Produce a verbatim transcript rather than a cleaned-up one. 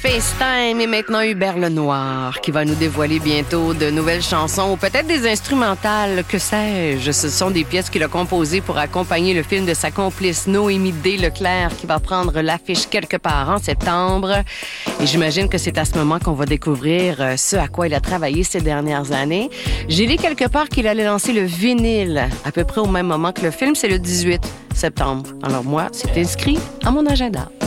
FaceTime et maintenant Hubert Lenoir qui va nous dévoiler bientôt de nouvelles chansons ou peut-être des instrumentales, que sais-je. Ce sont des pièces qu'il a composées pour accompagner le film de sa complice Noémie D. Leclerc qui va prendre l'affiche quelque part en septembre. Et j'imagine que c'est à ce moment qu'on va découvrir ce à quoi il a travaillé ces dernières années. J'ai lu quelque part qu'il allait lancer le vinyle à peu près au même moment que le film, c'est le dix-huit septembre. Alors moi, c'est inscrit à mon agenda.